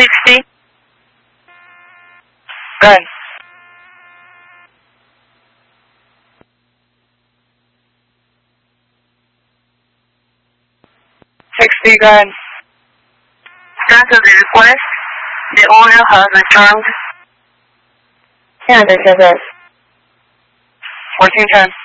60. Gun. 60 gun. Status of the request. The owner has returned. Yeah, this is it. 1410.